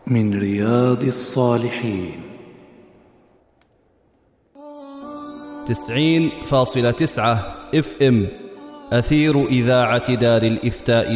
من رياض الصالحين 90.9 FM أثير إذاعة دار الإفتاء